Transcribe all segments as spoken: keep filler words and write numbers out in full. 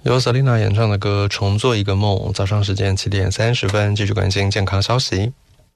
由 Selina 演唱的歌《重做一个梦》。早上时间七点三十分，继续关心健康消息。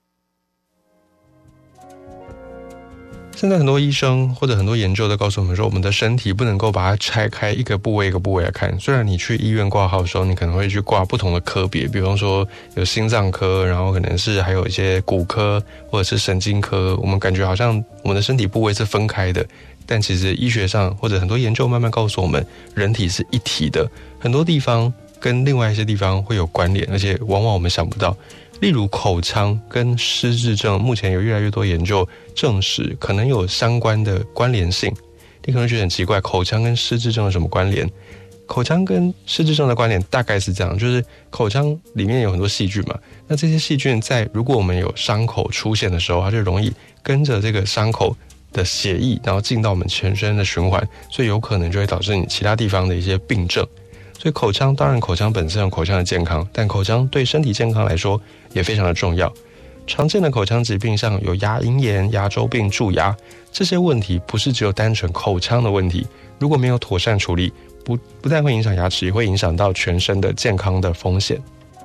现在很多医生或者很多研究都告诉我们说，我们的身体不能够把它拆开一个部位一个部位来看。虽然你去医院挂号的时候，你可能会去挂不同的科别，比方说有心脏科，然后可能是还有一些骨科或者是神经科，我们感觉好像我们的身体部位是分开的，但其实医学上或者很多研究慢慢告诉我们，人体是一体的，很多地方跟另外一些地方会有关联，而且往往我们想不到。例如口腔跟失智症，目前有越来越多研究证实可能有相关的关联性。你可能觉得很奇怪，口腔跟失智症有什么关联？口腔跟失智症的关联大概是这样，就是口腔里面有很多细菌嘛，那这些细菌在如果我们有伤口出现的时候，它就容易跟着这个伤口的血液，然后进到我们全身的循环，所以有可能就会导致你其他地方的一些病症。所以口腔，当然口腔本身有口腔的健康，但口腔对身体健康来说也非常的重要。常见的口腔疾病像有牙龈炎、牙周病、蛀牙，这些问题不是只有单纯口腔的问题，如果没有妥善处理，不不但会影响牙齿，也会影响到全身的健康的风险。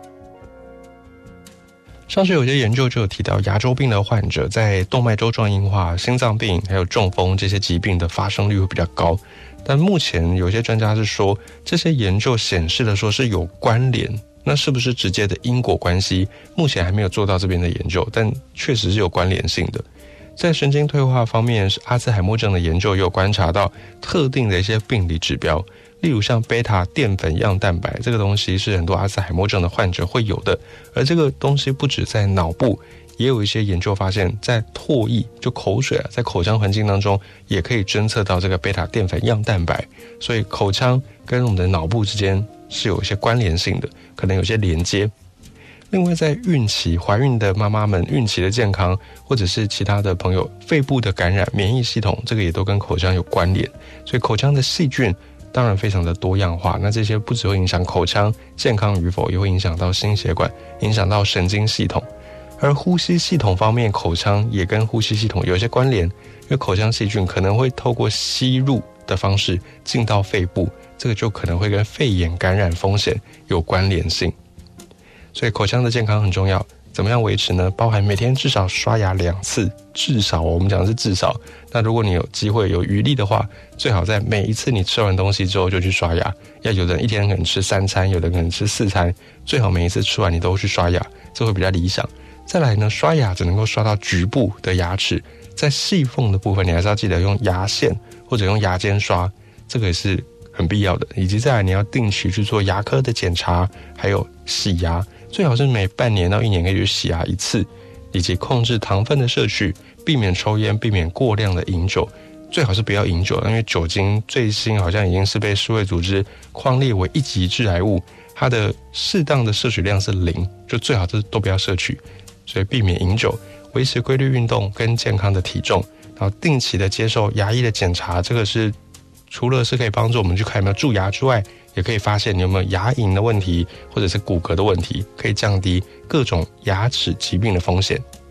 上学有些研究就有提到，牙周病的患者在动脉粥状硬化、心脏病还有中风这些疾病的发生率会比较高。但目前有些专家是说，这些研究显示的说是有关联，那是不是直接的因果关系？目前还没有做到这边的研究，但确实是有关联性的。在神经退化方面，阿兹海默症的研究也有观察到特定的一些病理指标，例如像贝塔淀粉样蛋白，这个东西是很多阿兹海默症的患者会有的，而这个东西不止在脑部，也有一些研究发现，在唾液就口水啊，在口腔环境当中也可以侦测到这个贝塔淀粉样蛋白，所以口腔跟我们的脑部之间是有一些关联性的，可能有些连接。另外在孕期怀孕的妈妈们孕期的健康，或者是其他的朋友肺部的感染、免疫系统，这个也都跟口腔有关联，所以口腔的细菌当然非常的多样化，那这些不只会影响口腔健康与否，也会影响到心血管，影响到神经系统。而呼吸系统方面，口腔也跟呼吸系统有一些关联，因为口腔细菌可能会透过吸入的方式进到肺部，这个就可能会跟肺炎感染风险有关联性。所以口腔的健康很重要，怎么样维持呢？包含每天至少刷牙两次，至少我们讲的是至少。那如果你有机会有余力的话，最好在每一次你吃完东西之后就去刷牙。要有的人一天可能吃三餐，有的可能吃四餐，最好每一次吃完你都去刷牙，这会比较理想。再来呢，刷牙只能够刷到局部的牙齿，在细缝的部分你还是要记得用牙线或者用牙尖刷，这个也是很必要的。以及再来你要定期去做牙科的检查，还有洗牙，最好是每半年到一年可以去洗牙一次，以及控制糖分的摄取，避免抽烟，避免过量的饮酒，最好是不要饮酒，因为酒精最新好像已经是被世卫组织匡列为一级致癌物，它的适当的摄取量是零，就最好是都不要摄取，所以避免饮酒，维持规律运动跟健康的体重，然后定期的接受牙医的检查，这个是除了是可以帮助我们去看有没有蛀牙之外，也可以发现你有没有牙龈的问题或者是骨骼的问题，可以降低各种牙齿疾病的风险。